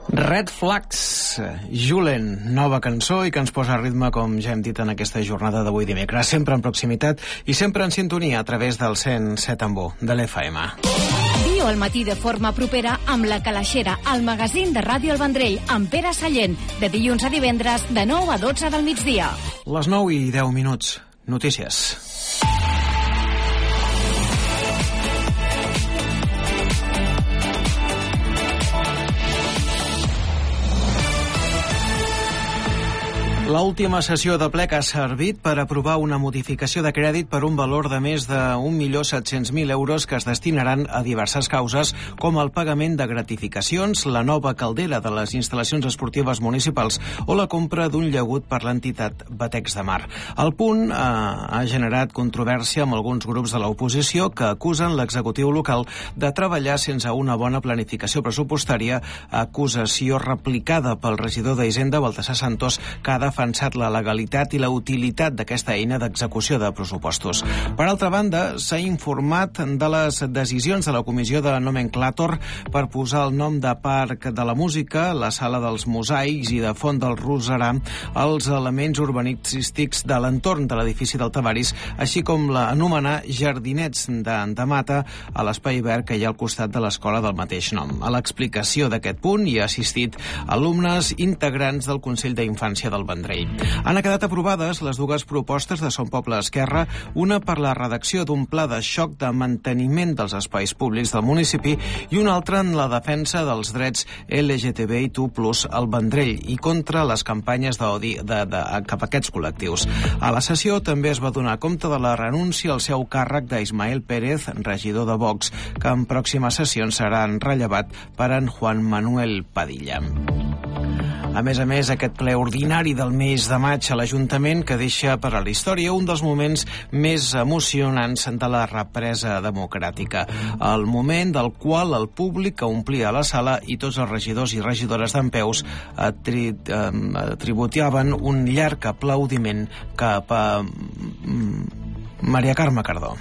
Red Flags, Julen, nova cançó i que ens posa ritme, com ja hem dit en aquesta jornada d'avui dimecres, sempre en proximitat i sempre en sintonia a través del 107.1 de l'FM. Viu al matí de forma propera amb La Calaixera, el magazín de Ràdio El Vendrell, amb Pere Sallent, de dilluns a divendres, de 9 a 12 del migdia. Les 9 i 10 minuts. Notícies. L'última sessió de ple que ha servit per aprovar una modificació de crèdit per un valor de més de 1.700.000 euros que es destinaran a diverses causes, com el pagament de gratificacions, la nova caldera de les instal·lacions esportives municipals o la compra d'un llagut per l'entitat Batecs de Mar. El punt ha generat controvèrsia amb alguns grups de l'oposició que acusen l'executiu local de treballar sense una bona planificació pressupostària, acusació replicada pel regidor d'Hisenda, Baltasar Santos, que ha defensat la legalitat i la utilitat d'aquesta eina d'execució de pressupostos. Per altra banda, s'ha informat de les decisions de la Comissió de Nomenclàtor per posar el nom de Parc de la Música, la Sala dels Mosaics i de Font del Roserà als elements urbanístics de l'entorn de l'edifici del Tavaris, així com l'anomenar Jardinets de Mata a l'espai verd que hi ha al costat de l'escola del mateix nom. A l'explicació d'aquest punt hi ha assistit alumnes integrants del Consell d'Infància del Vendrell. Han quedat aprovades les dues propostes de Som Poble Esquerra, una per la redacció d'un pla de xoc de manteniment dels espais públics del municipi i una altra en la defensa dels drets LGTBI+, al Vendrell i contra les campanyes d'odi cap a aquests col·lectius. A la sessió també es va donar compte de la renúncia al seu càrrec d'Ismael Pérez, regidor de Vox, que en pròximes sessions serà rellevat per en Juan Manuel Padilla. A més, aquest ple ordinari del mes de maig a l'Ajuntament que deixa per a la història un dels moments més emocionants de la represa democràtica. El moment del qual el públic que omplia la sala i tots els regidors i regidores dempeus tributaven un llarg aplaudiment cap a Maria Carme Cardó.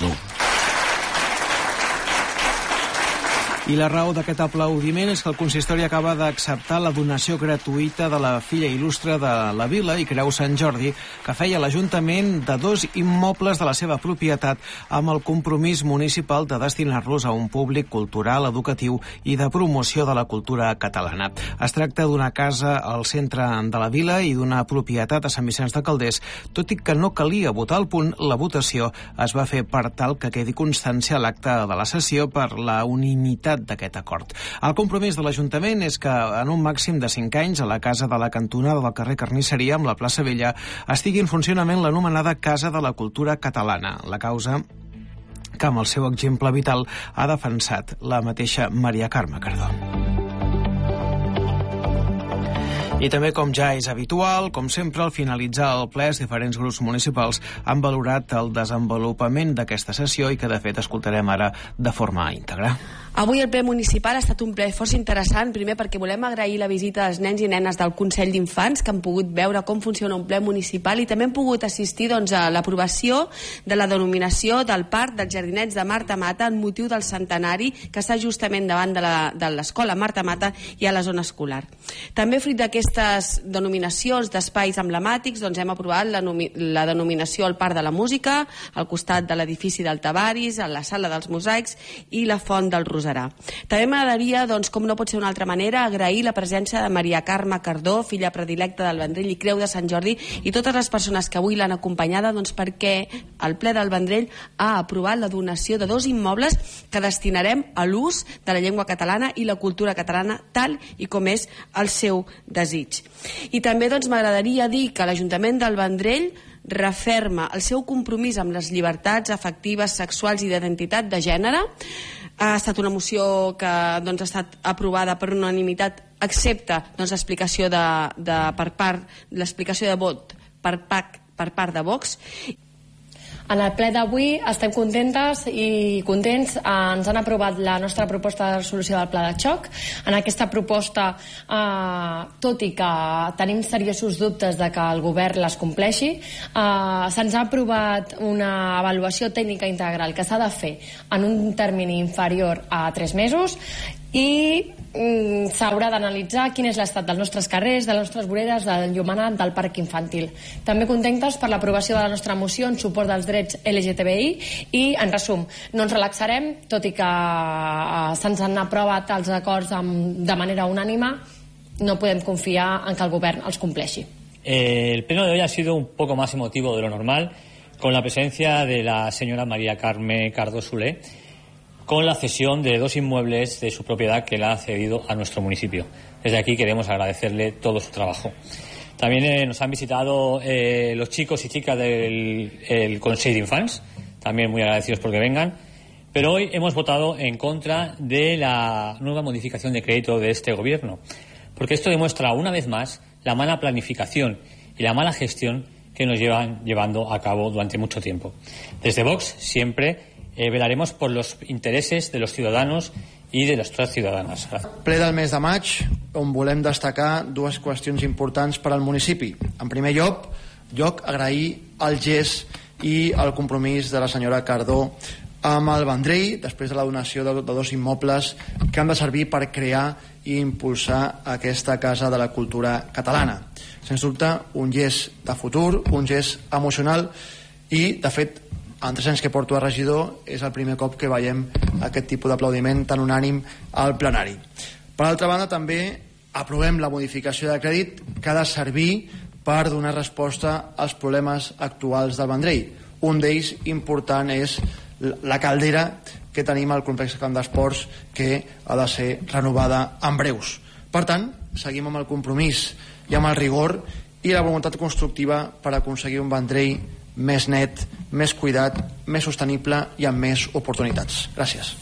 I la raó d'aquest aplaudiment és que el consistori acaba d'acceptar la donació gratuïta de la filla il·lustre de la vila i Creu Sant Jordi, que feia l'Ajuntament de 2 immobles de la seva propietat amb el compromís municipal de destinar-los a un públic cultural, educatiu i de promoció de la cultura catalana. Es tracta d'una casa al centre de la vila i d'una propietat a Sant Vicenç de Calders. Tot i que no calia votar el punt, la votació es va fer per tal que quedi constància a l'acte de la sessió per la unanimitat d'aquest acord. El compromís de l'Ajuntament és que en un màxim de 5 anys a la casa de la cantonada del carrer Carnisseria amb la plaça Vella estigui en funcionament l'anomenada Casa de la Cultura Catalana, la causa que amb el seu exemple vital ha defensat la mateixa Maria Carme Cardó. I també, com ja és habitual, com sempre, al finalitzar el ple, els diferents grups municipals han valorat el desenvolupament d'aquesta sessió i que, de fet, escoltarem ara de forma íntegra. Avui el ple municipal ha estat un ple força interessant, primer perquè volem agrair la visita dels nens i nenes del Consell d'Infants que han pogut veure com funciona un ple municipal i també han pogut assistir a l'aprovació de la denominació del Parc dels Jardinets de Marta Mata en motiu del centenari que està justament davant de l'escola Marta Mata i a la zona escolar. També fruit d'aquestes denominacions d'espais emblemàtics hem aprovat la denominació al Parc de la Música, al costat de l'edifici del Tavaris, a la Sala dels Mosaics i la Font del Roserà. També m'agradaria, com no pot ser d'una altra manera, agrair la presència de Maria Carme Cardó, filla predilecta del Vendrell i Creu de Sant Jordi, i totes les persones que avui l'han acompanyada perquè el ple del Vendrell ha aprovat la donació de 2 immobles que destinarem a l'ús de la llengua catalana i la cultura catalana tal i com és el seu desig. I també m'agradaria dir que l'Ajuntament del Vendrell referma el seu compromís amb les llibertats afectives, sexuals i d'identitat de gènere. Ha estat una moció que ha estat aprovada per unanimitat, excepte l'explicació de vot per part de Vox. En el ple d'avui estem contentes i contents. Ens han aprovat la nostra proposta de resolució del pla de xoc. En aquesta proposta, tot i que tenim seriosos dubtes de que el govern les compleixi, se'ns ha aprovat una avaluació tècnica integral que s'ha de fer en un termini inferior a 3 mesos i s'haurà d'analitzar quin és l'estat dels nostres carrers, de les nostres voreres, del enllumenat, del parc infantil. També contentes per l'aprovació de la nostra moció en suport dels drets LGTBI i, en resum, no ens relaxarem, tot i que se'ns han aprovat els acords de manera unànime, no podem confiar en que el govern els compleixi. El pleno de hoy ha sido un poco más emotivo de lo normal, con la presencia de la señora María Carme Cardó Solé, con la cesión de 2 inmuebles de su propiedad que la ha cedido a nuestro municipio. Desde aquí queremos agradecerle todo su trabajo. También nos han visitado los chicos y chicas del Consell d'Infants, también muy agradecidos porque vengan, pero hoy hemos votado en contra de la nueva modificación de crédito de este gobierno, porque esto demuestra una vez más la mala planificación y la mala gestión que nos llevan llevando a cabo durante mucho tiempo. Desde Vox siempre velaremos por los intereses de los ciudadanos i de les ciutadanes. Ple del mes de maig, on volem destacar 2 qüestions importants per al municipi. En primer lloc, agrair el gest i el compromís de la senyora Cardó amb el Vendrell, després de la donació de 2 immobles que han de servir per crear i impulsar aquesta Casa de la Cultura Catalana. Sens dubte, un gest de futur, un gest emocional i, de fet, en 3 anys que porto a regidor és el primer cop que veiem aquest tipus d'aplaudiment tan unànim al plenari. Per altra banda, també aprovem la modificació de crèdit que ha de servir per donar resposta als problemes actuals del Vendrell. Un d'ells important és la caldera que tenim al complex Camp d'Esports, que ha de ser renovada en breus. Per tant, seguim amb el compromís i amb el rigor i la voluntat constructiva per aconseguir un Vendrell més net, més cuidat, més sostenible i amb més oportunitats. Gràcies.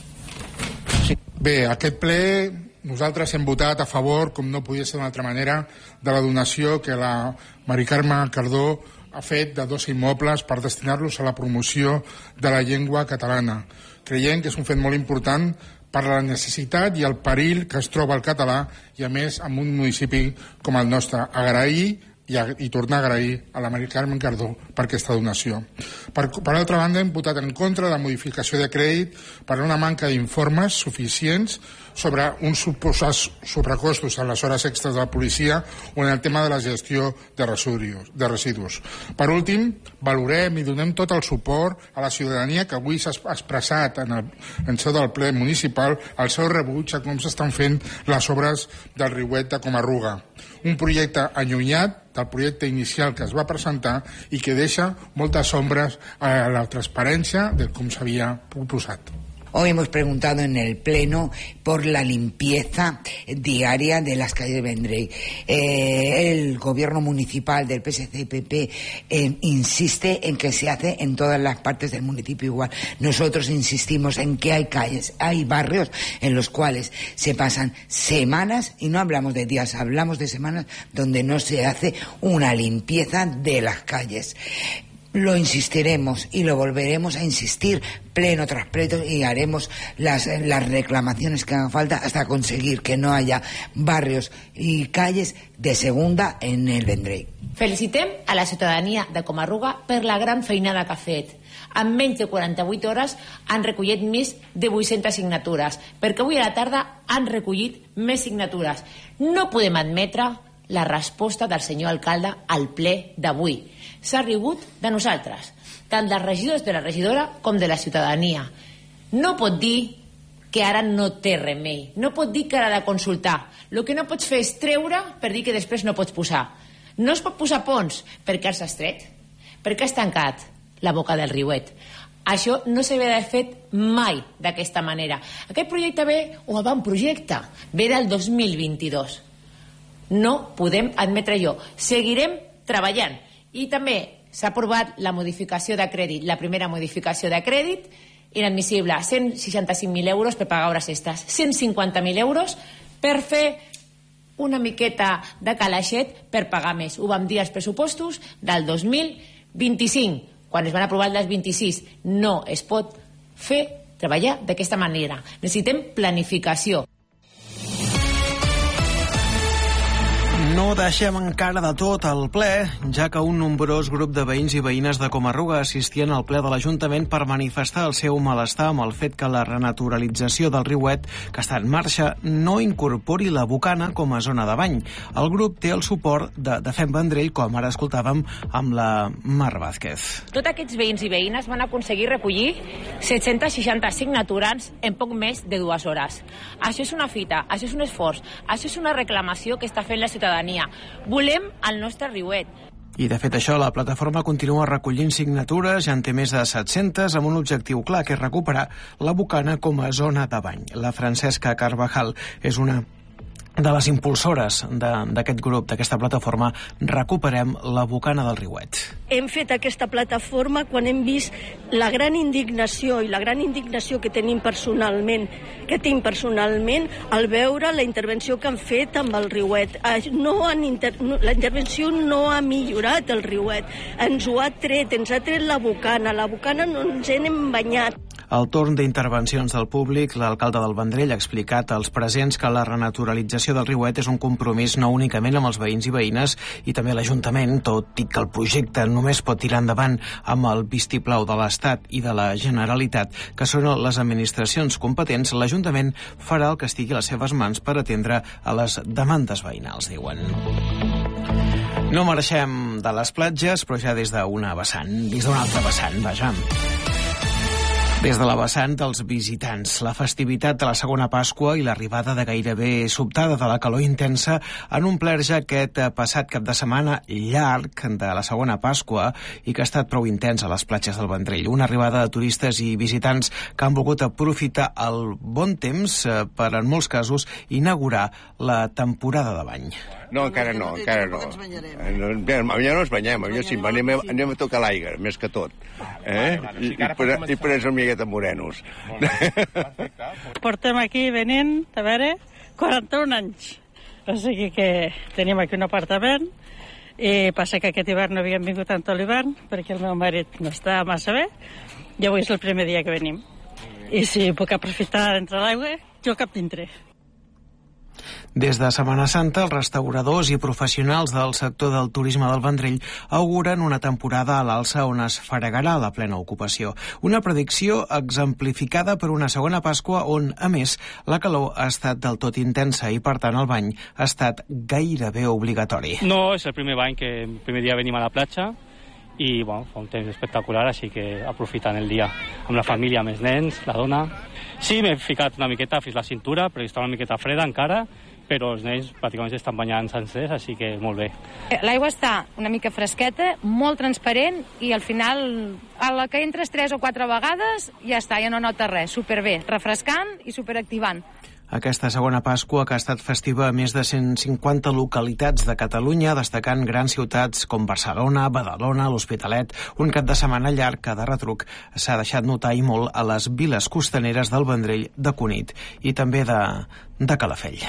Sí. Bé, aquest ple nosaltres hem votat a favor, com no podia ser d'una altra manera, de la donació que la Mari Carme Cardó ha fet de 2 immobles per destinar-los a la promoció de la llengua catalana. Creiem que és un fet molt important per la necessitat i el perill que es troba el català i, a més, en un municipi com el nostre. Agrair i tornar a agrair a la Mari Carme Cardó per aquesta donació. Per altra banda, hem votat en contra de la modificació de crèdit per una manca d'informes suficients sobre uns suposats sobrecostos en les hores extres de la policia o en el tema de la gestió de residus. Per últim, valorem i donem tot el suport a la ciutadania que avui s'ha expressat en seu del ple municipal el seu rebuig a com s'estan fent les obres del riuet de Comarruga. Un projecte allunyat del projecte inicial que es va presentar i que deixa moltes ombres a la transparència de com s'havia proposat. Hoy hemos preguntado en el Pleno por la limpieza diaria de las calles de Vendrell. El gobierno municipal del PSC y PP insiste en que se hace en todas las partes del municipio igual. Nosotros insistimos en que hay calles, hay barrios en los cuales se pasan semanas, y no hablamos de días, hablamos de semanas donde no se hace una limpieza de las calles. Lo insistiremos y lo volveremos a insistir pleno tras pleno y haremos las reclamaciones que hagan falta hasta conseguir que no haya barrios y calles de segunda en el Vendrell. Felicitem a la ciutadania de Comarruga per la gran feinada que ha fet. En menys de 48 hores han recollit més de 800 signatures, perquè avui a la tarda han recollit més signatures. No podem admetre la resposta del senyor alcalde al ple d'avui. S'ha rigut de nosaltres, tant dels regidors de la regidora com de la ciutadania. No pot dir que ara no té remei, no pot dir que ara ha de consultar. El que no pots fer és treure per dir que després no pots posar. No es pot posar ponts perquè has estret, perquè has tancat la boca del riuet. Això no s'havia d'haver fet mai d'aquesta manera. Aquest projecte ve, o avantprojecte, ve del 2022. No podem admetre allò. Seguirem treballant. I també s'ha aprovat la modificació de crèdit, la primera modificació de crèdit, inadmissible, 165.000 euros per pagar hores extres, 150.000 euros per fer una miqueta de calaixet per pagar més. Ho vam dir als pressupostos del 2025, quan es van aprovar el dels 26. No es pot fer treballar d'aquesta manera. Necessitem planificació. No deixem encara de tot el ple, ja que un nombrós grup de veïns i veïnes de Comarruga assistien al ple de l'Ajuntament per manifestar el seu malestar amb el fet que la renaturalització del riuet, que està en marxa, no incorpori la Bocana com a zona de bany. El grup té el suport de Fem Vendrell, com ara escoltàvem amb la Mar Vázquez. Tots aquests veïns i veïnes van aconseguir recollir 760 signatures en poc més de 2 hores. Això és una fita, això és un esforç, això és una reclamació que està fent la ciutadania. Volem el nostre riuet. I de fet això, la plataforma continua recollint signatures, ja en té més de 700, amb un objectiu clar, que és recuperar la Bocana com a zona de bany. La Francesca Carvajal és una de les impulsores d'aquest grup, d'aquesta plataforma Recuperem la Bocana del Riuet. Hem fet aquesta plataforma quan hem vist la gran indignació i la gran indignació que tinc personalment al veure la intervenció que han fet amb el riuet. La intervenció no ha millorat el riuet, ens ha tret la Bocana. La Bocana no ens hem banyat. Al torn d'intervencions del públic, l'alcalde del Vendrell ha explicat als presents que la renaturalització del riuet és un compromís no únicament amb els veïns i veïnes i també l'Ajuntament, tot i que el projecte només pot tirar endavant amb el vistiplau de l'Estat i de la Generalitat, que són les administracions competents. L'Ajuntament farà el que estigui a les seves mans per atendre a les demandes veïnals, diuen. No marxem de les platges, però ja des d'una altra vessant, vaja. Des de la vessant dels visitants, la festivitat de la segona Pasqua i l'arribada de gairebé sobtada de la calor intensa han omplert ja aquest passat cap de setmana llarg de la segona Pasqua i que ha estat prou intens a les platges del Vendrell. Una arribada de turistes i visitants que han volgut aprofitar el bon temps per, en molts casos, inaugurar la temporada de bany. No, encara no. Millor no ens banyem, millor sí, anem a tocar l'aigua, més que tot. I per això una miqueta morenos. Portem aquí venint, a veure, 41 anys. O sigui que tenim aquí un apartament i passa que aquest hivern no havíem vingut tant a l'hivern perquè el meu marit no està massa bé i avui és el primer dia que venim. I si puc aprofitar d'entrar a l'aigua, jo cap dintre. Des de Setmana Santa, els restauradors i professionals del sector del turisme del Vendrell auguren una temporada a l'alça on es fregarà la plena ocupació. Una predicció exemplificada per una segona Pasqua on, a més, la calor ha estat del tot intensa i, per tant, el bany ha estat gairebé obligatori. No, és el primer bany que el primer dia venim a la platja i bueno, fa un temps espectacular, així que aprofitant el dia amb la família, amb els nens, la dona. Sí, m'he ficat una miqueta fins la cintura, perquè està una miqueta freda encara, però els nens pràcticament estan banyant sencers, així que molt bé. L'aigua està una mica fresqueta, molt transparent, i al final, a la que entres 3 o 4 vegades, ja està, ja no notes res. Superbé, refrescant i superactivant. Aquesta segona Pasqua, que ha estat festiva a més de 150 localitats de Catalunya, destacant grans ciutats com Barcelona, Badalona, l'Hospitalet, un cap de setmana llarg que de retruc s'ha deixat notar i molt a les viles costaneres del Vendrell, de Cunit i també de Calafell.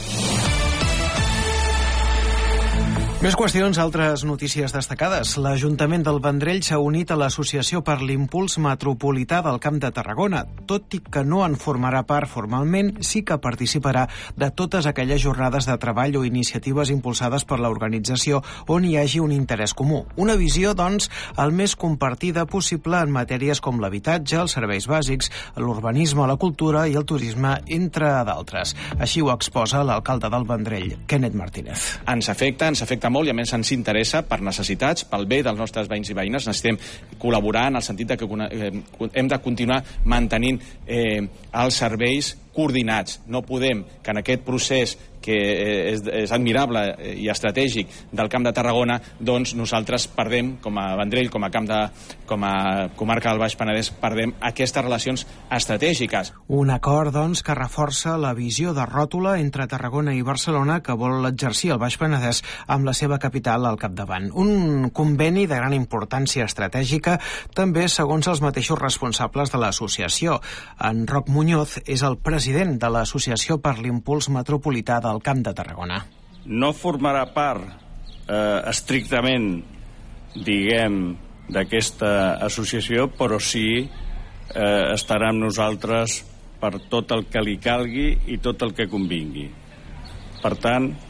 Més qüestions, altres notícies destacades. L'Ajuntament del Vendrell s'ha unit a l'Associació per l'Impuls Metropolità del Camp de Tarragona. Tot i que no en formarà part formalment, sí que participarà de totes aquelles jornades de treball o iniciatives impulsades per l'organització on hi hagi un interès comú. Una visió, doncs, el més compartida possible en matèries com l'habitatge, els serveis bàsics, l'urbanisme, la cultura i el turisme, entre d'altres. Així ho exposa l'alcalde del Vendrell, Kenneth Martínez. Ens afecta molt i a més ens interessa per necessitats, pel bé dels nostres veïns i veïnes. Necessitem col·laborar en el sentit de que hem de continuar mantenint els serveis coordinats. No podem que en aquest procés que és admirable i estratègic del Camp de Tarragona, doncs nosaltres perdem, com a Vendrell, com a comarca del Baix Penedès, perdem aquestes relacions estratègiques. Un acord, doncs, que reforça la visió de ròtula entre Tarragona i Barcelona que vol exercir el Baix Penedès amb la seva capital al capdavant. Un conveni de gran importància estratègica, també segons els mateixos responsables de l'associació. En Roc Muñoz és el president de l'Associació per l'Impuls Metropolità del Camp de Tarragona. No formarà part estrictament, diguem, d'aquesta associació, però sí estarà amb nosaltres per tot el que li calgui i tot el que convingui. Per tant,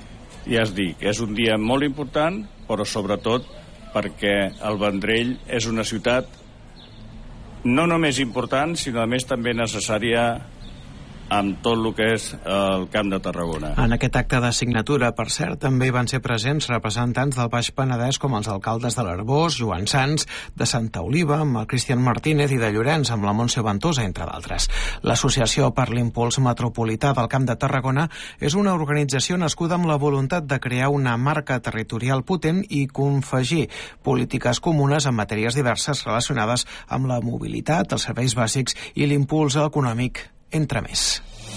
ja es dic, és un dia molt important, però sobretot perquè el Vendrell és una ciutat no només important, sinó a més també necessària amb tot el que és el Camp de Tarragona. En aquest acte de signatura, per cert, també van ser presents representants del Baix Penedès com els alcaldes de l'Arboç, Joan Sans, de Santa Oliva, amb el Cristian Martínez, i de Llorenç, amb la Montse Ventosa, entre d'altres. L'Associació per l'Impuls Metropolità del Camp de Tarragona és una organització nascuda amb la voluntat de crear una marca territorial potent i confegir polítiques comunes en matèries diverses relacionades amb la mobilitat, els serveis bàsics i l'impuls econòmic, entre més.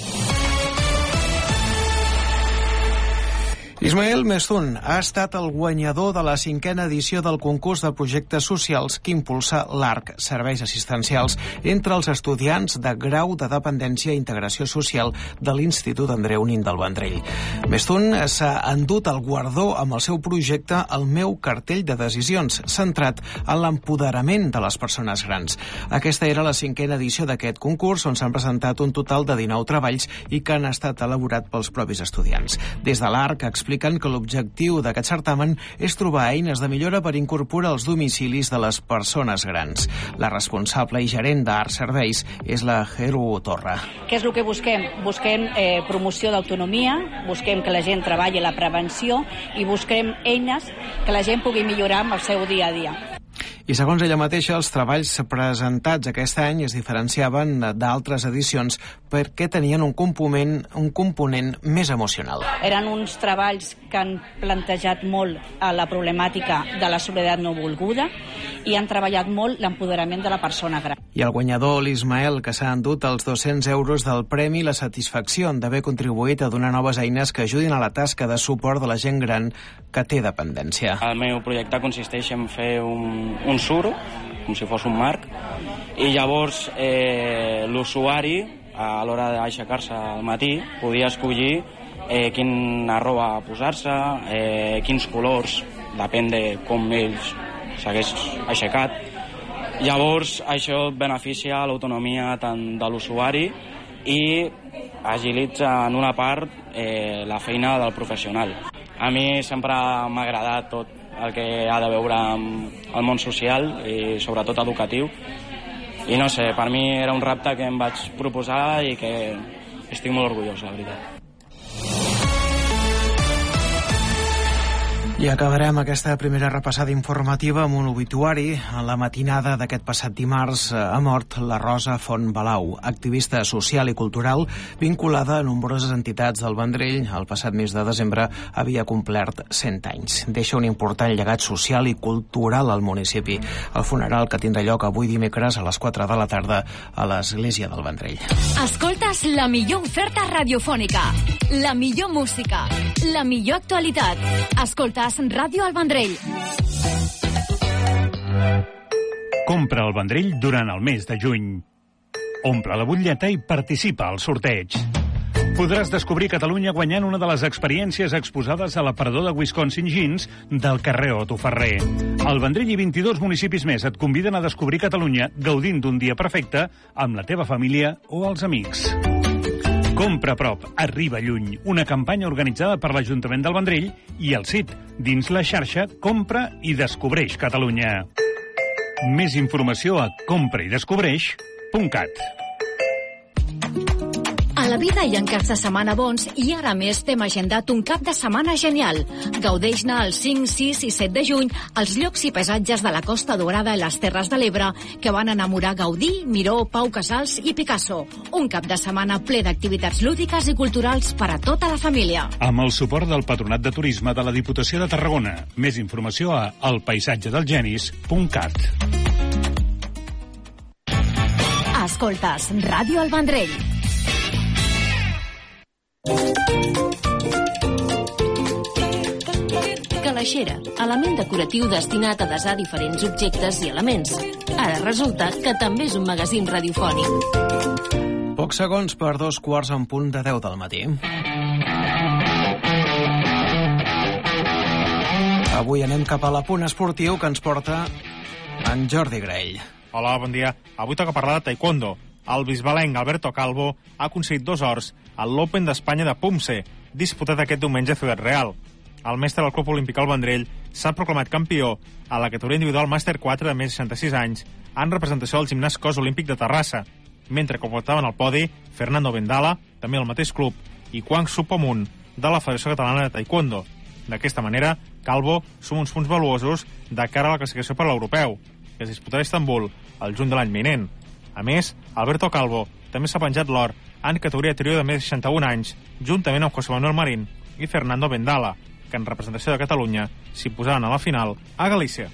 Ismael Mestún ha estat el guanyador de la 5a edició del concurs de projectes socials que impulsa l'ARC, Serveis Assistencials, entre els estudiants de grau de dependència i integració social de l'Institut Andreu Nin del Vendrell. Mestún s'ha endut el guardó amb el seu projecte El meu cartell de decisions, centrat en l'empoderament de les persones grans. Aquesta era la 5a edició d'aquest concurs, on s'han presentat un total de 19 treballs i que han estat elaborats pels propis estudiants. Des de l'ARC expliquen que l'objectiu d'aquest certamen és trobar eines de millora per incorporar els domicilis de les persones grans. La responsable i gerent d'Art Serveis és la Jeru Torra. Què és el que busquem? Busquem promoció d'autonomia, busquem que la gent treballi la prevenció i busquem eines que la gent pugui millorar amb el seu dia a dia. I segons ella mateixa, els treballs presentats aquest any es diferenciaven d'altres edicions perquè tenien un component més emocional. Eren uns treballs que han plantejat molt la problemàtica de la soledat no volguda i han treballat molt l'empoderament de la persona gran. I el guanyador, l'Ismael, que s'ha endut els 200 euros del premi, la satisfacció d'haver contribuït a donar noves eines que ajudin a la tasca de suport de la gent gran que té dependència. El meu projecte consisteix en fer un suro, com si fos un marc, i llavors l'usuari, a l'hora d'aixecar-se al matí, podia escollir quina roba posar-se, quins colors, depèn de com ells s'hagués aixecat. Llavors, això beneficia l'autonomia tant de l'usuari i agilitza en una part la feina del professional. A mi sempre m'ha agradat tot el que ha de veure amb el món social i sobretot educatiu. I no sé, per mi era un repte que em vaig proposar i que estic molt orgullós, la veritat. I acabarem aquesta primera repassada informativa amb un obituari. A la matinada d'aquest passat dimarts ha mort la Rosa Fontbalau, activista social i cultural vinculada a nombroses entitats del Vendrell. El passat mes de desembre havia complert 100 anys. Deixa un important llegat social i cultural al municipi. El funeral, que tindrà lloc avui dimecres a les 4 de la tarda a l'Església del Vendrell. Escoltes la millor oferta radiofònica, la millor música, la millor actualitat. Escoltes Ràdio al Vendrell. Compra al Vendrell durant el mes de juny. Omple la butlleta i participa al sorteig. Podràs descobrir Catalunya guanyant una de les experiències exposades a l'aparador de Wisconsin Jeans del carrer Otto Ferrer. El Vendrell i 22 municipis més et conviden a descobrir Catalunya gaudint d'un dia perfecte amb la teva família o els amics. Compra a prop, arriba lluny. Una campanya organitzada per l'Ajuntament del Vendrell i el CIT, dins la xarxa Compra i Descobreix Catalunya. Més informació a compraidescobreix.cat. A la vida hi ha caps de setmana bons i ara més t'hem agendat un cap de setmana genial. Gaudeix-ne el 5, 6 i 7 de juny als llocs i paisatges de la Costa Daurada i les Terres de l'Ebre que van enamorar Gaudí, Miró, Pau Casals i Picasso. Un cap de setmana ple d'activitats lúdiques i culturals per a tota la família. Amb el suport del Patronat de Turisme de la Diputació de Tarragona. Més informació a elpaisatgedelgenis.cat. Escoltes Ràdio al Vendrell. Calaixera, element decoratiu destinat a desar diferents objectes i elements. Ara resulta que també és un magazín radiofònic. Pocs segons per 2:15 en punt de 10 del matí. Avui anem cap a l'apunt esportiu que ens porta en Jordi Grell. Hola, bon dia. Avui toca parlar de taekwondo. El bisbalenc Alberto Calvo ha aconseguit 2 ors a l'Open d'Espanya de Pumse, disputat aquest diumenge a Ciudad Real. el mestre del Club Olímpic El Vendrell s'ha proclamat campió a la categoria individual Màster 4 de més de 66 anys en representació del gimnàs Cos Olímpic de Terrassa, mentre completaven el podi Fernando Vendala, també del mateix club, i Quang Supamunt, de la Federació Catalana de Taekwondo. D'aquesta manera, Calvo suma uns punts valuosos de cara a la classificació per l'europeu, que es disputarà a Istanbul el juny de l'any vinent. A més, Alberto Calvo també s'ha penjat l'or en categoria trio de més de 61 anys, juntament amb José Manuel Marín i Fernando Vendala, que en representació de Catalunya s'hi posaran a la final a Galícia.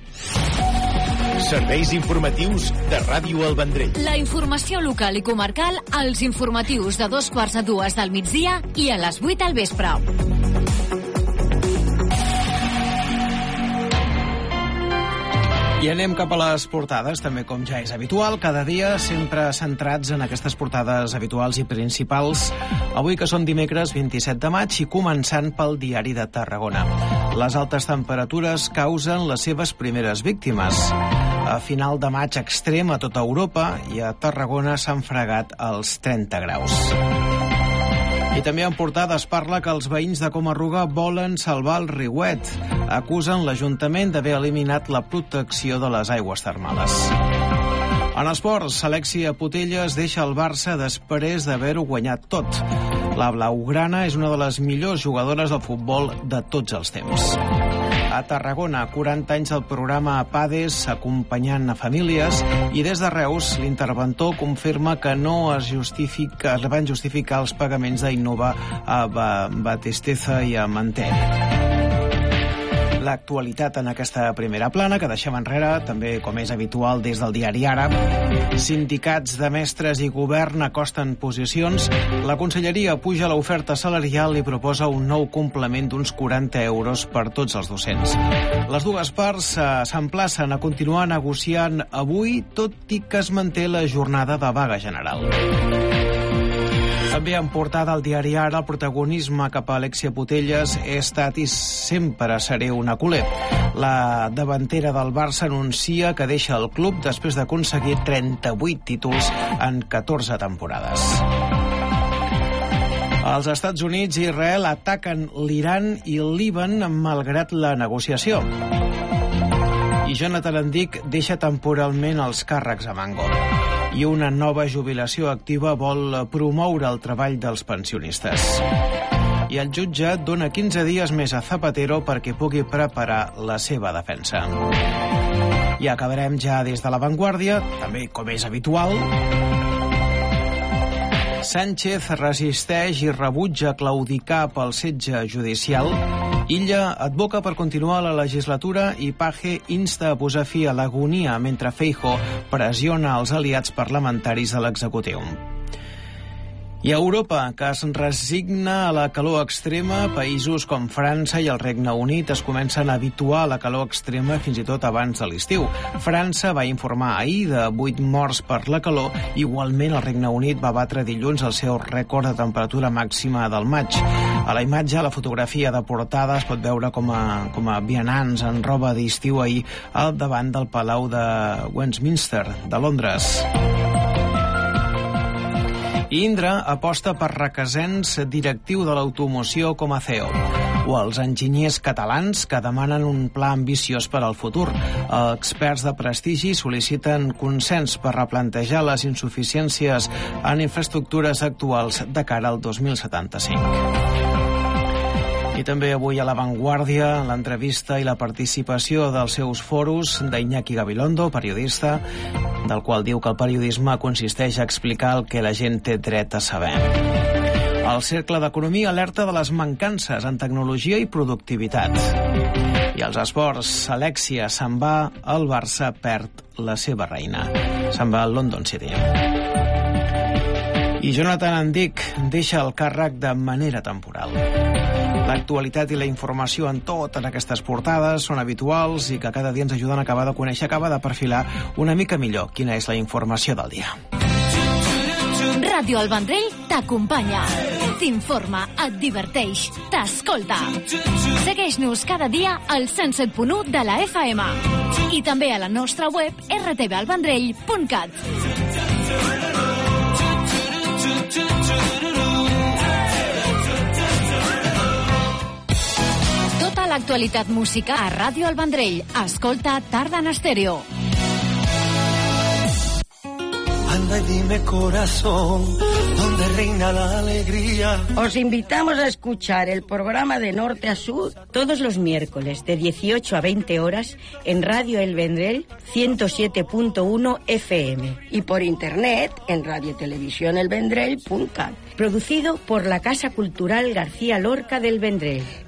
Serveis informatius de Ràdio El Vendrell. La informació local i comarcal als informatius de 2:45 del migdia i a les 8 al vespre. I anem cap a les portades, també com ja és habitual, cada dia sempre centrats en aquestes portades habituals i principals. Avui que són dimecres 27 de maig i començant pel Diari de Tarragona. Les altes temperatures causen les seves primeres víctimes. A final de maig extrem a tota Europa i a Tarragona s'han fregat els 30 graus. I també en portada es parla que els veïns de Coma-ruga volen salvar el riuet. Acusen l'Ajuntament d'haver eliminat la protecció de les aigües termals. En esports, Alexia Putellas deixa el Barça després d'haver-ho guanyat tot. La blaugrana és una de les millors jugadores del futbol de tots els temps. A Tarragona, 40 anys del programa PADES acompanyant a famílies, i des de Reus l'interventor confirma que no es van justificar els pagaments d'Innova a Batisteza i a Manté. L'actualitat en aquesta primera plana, que deixem enrere, també com és habitual des del diari Ara. Sindicats de mestres i govern acosten posicions. La Conselleria puja l'oferta salarial i proposa un nou complement d'uns 40 euros per tots els docents. Les dues parts s'emplacen a continuar negociant avui, tot i que es manté la jornada de vaga general. També en portada al diari Ara, el protagonisme cap a Alexia Putellas he estat i sempre seré una culer. La davantera del Barça anuncia que deixa el club després d'aconseguir 38 títols en 14 temporades. Els Estats Units i Israel ataquen l'Iran i el Líban malgrat la negociació. I Jonathan Andic deixa temporalment els càrrecs a Mango. I una nova jubilació activa vol promoure el treball dels pensionistes. I el jutge dona 15 dies més a Zapatero perquè pugui preparar la seva defensa. I acabarem ja des de La Vanguardia, també com és habitual. Sánchez resisteix i rebutja claudicar pel setge judicial. Illa advoca per continuar la legislatura i Page insta a posar fi a l'agonia mentre Feijóo pressiona els aliats parlamentaris de l'executiu. I a Europa, que es resigna a la calor extrema, països com França i el Regne Unit es comencen a habituar a la calor extrema fins i tot abans de l'estiu. França va informar ahir de 8 morts per la calor. Igualment, el Regne Unit va batre dilluns el seu rècord de temperatura màxima del maig. A la imatge, la fotografia de portada es pot veure com a vianants en roba d'estiu ahir al davant del Palau de Westminster, de Londres. I Indra aposta per Requesens, directiu de l'automoció com a CEO. O els enginyers catalans que demanen un pla ambiciós per al futur. Experts de prestigi sol·liciten consens per replantejar les insuficiències en infraestructures actuals de cara al 2075. I també avui a La Vanguardia, l'entrevista i la participació dels seus foros d'Iñaki Gabilondo, periodista, del qual diu que el periodisme consisteix a explicar el que la gent té dret a saber. El Cercle d'Economia alerta de les mancances en tecnologia i productivitat. I als esports, Alexia se'n va, el Barça perd la seva reina. Se'n va al London City. I Jonathan Andic deixa el càrrec de manera temporal. L'actualitat i la informació en totes aquestes portades són habituals i que cada dia ens ajuden a acabar de conèixer, acabar de perfilar una mica millor quina és la informació del dia. Ràdio El Vendrell t'acompanya, t'informa, et diverteix, t'escolta. Segueix-nos cada dia al 107.1 de la FM i també a la nostra web rtvalvendrell.cat. l'actualitat musical a Ràdio El Vendrell. Escolta Tarda en Estèreo. Anda y dime, corazón, donde reina la alegría. Os invitamos a escuchar el programa de Norte a Sur todos los miércoles de 18 a 20 horas en Radio El Vendrell 107.1 FM y por internet en radiotelevisionelvendrell.cat. Producido por la Casa Cultural García Lorca del Vendrell.